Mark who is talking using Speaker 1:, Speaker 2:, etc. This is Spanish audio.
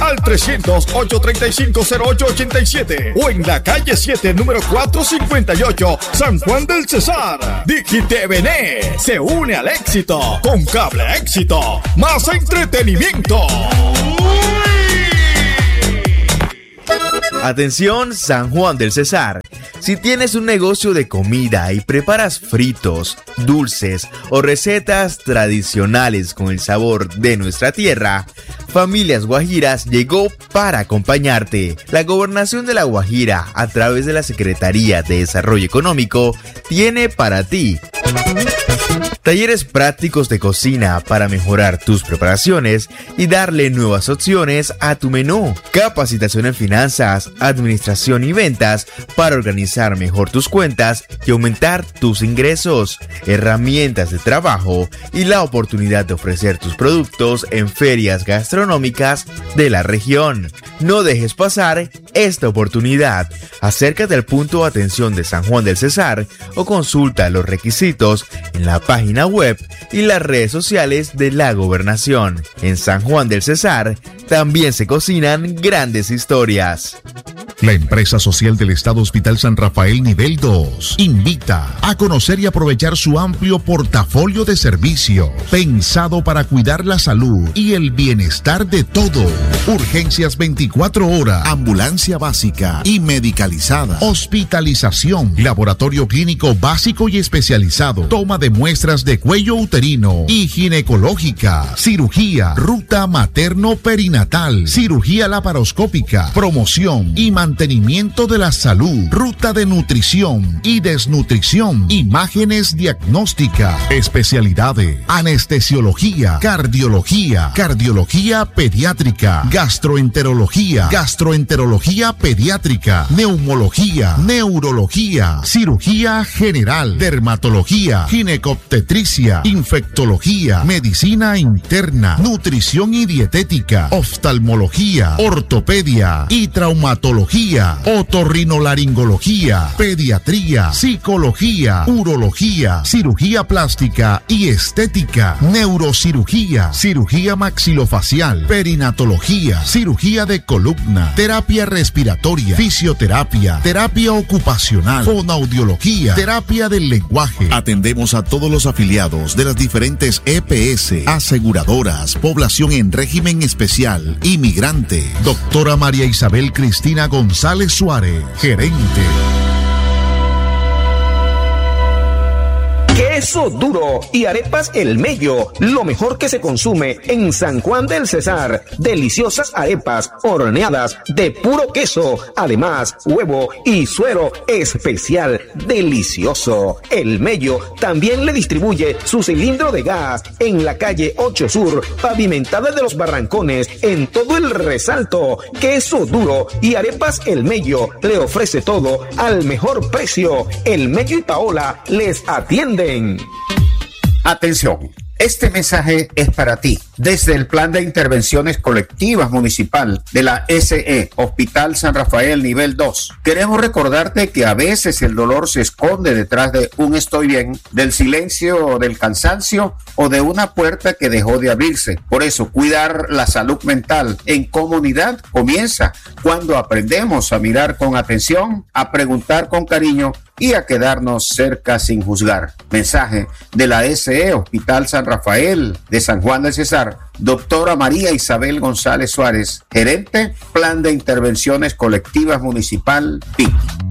Speaker 1: al 300-835-0887 o en la calle 7, número 458, San Juan del Cesar. DigiTVNet se une al éxito con Cable Éxito. Más entretenimiento.
Speaker 2: Atención, San Juan del Cesar. Si tienes un negocio de comida y preparas fritos, dulces o recetas tradicionales con el sabor de nuestra tierra, Familias Guajiras llegó para acompañarte. La Gobernación de La Guajira, a través de la Secretaría de Desarrollo Económico, tiene para ti talleres prácticos de cocina para mejorar tus preparaciones y darle nuevas opciones a tu menú. Capacitación en finanzas, administración y ventas para organizar mejor tus cuentas y aumentar tus ingresos. Herramientas de trabajo y la oportunidad de ofrecer tus productos en ferias gastronómicas de la región. No dejes pasar esta oportunidad. Acércate al punto de atención de San Juan del Cesar o consulta los requisitos en la página web y las redes sociales de la Gobernación. En San Juan del Cesar también se cocinan grandes historias.
Speaker 3: La empresa social del Estado Hospital San Rafael Nivel 2 invita a conocer y aprovechar su amplio portafolio de servicios pensado para cuidar la salud y el bienestar de todos. Urgencias 24 horas, ambulancia básica y medicalizada, hospitalización, laboratorio clínico básico y especializado, toma de muestras de cuello uterino y ginecológica, cirugía, ruta materno-perinatal, cirugía laparoscópica, promoción y mantenimiento de la salud, ruta de nutrición y desnutrición, imágenes diagnósticas, especialidades, anestesiología, cardiología pediátrica, gastroenterología pediátrica, neumología, neurología, cirugía general, dermatología, ginecobstetricia, infectología, medicina interna, nutrición y dietética, oftalmología, ortopedia y traumatología, otorrinolaringología, pediatría, psicología, urología, cirugía plástica y estética, neurocirugía, cirugía maxilofacial, perinatología, cirugía de columna, terapia respiratoria, fisioterapia, terapia ocupacional, fonoaudiología, terapia del lenguaje. Atendemos a todos los afiliados de las diferentes EPS, aseguradoras, población en régimen especial, inmigrante. Doctora María Isabel Cristina González Suárez, gerente.
Speaker 4: Queso duro y arepas El Mello, lo mejor que se consume en San Juan del Cesar. Deliciosas arepas horneadas de puro queso, además huevo y suero especial, delicioso. El Mello también le distribuye su cilindro de gas en la calle 8 Sur, pavimentada de los Barrancones, en todo el Resalto. Queso duro y arepas El Mello le ofrece todo al mejor precio. El Mello y Paola les atienden.
Speaker 5: Atención, este mensaje es para ti. Desde el Plan de Intervenciones Colectivas Municipal de la SE, Hospital San Rafael Nivel 2, queremos recordarte que a veces el dolor se esconde detrás de un estoy bien, del silencio, del cansancio o de una puerta que dejó de abrirse. Por eso, cuidar la salud mental en comunidad comienza cuando aprendemos a mirar con atención, a preguntar con cariño y a quedarnos cerca sin juzgar. Mensaje de la SE, Hospital San Rafael de San Juan del Cesar. Doctora María Isabel González Suárez, gerente, Plan de Intervenciones Colectivas Municipal, PIC.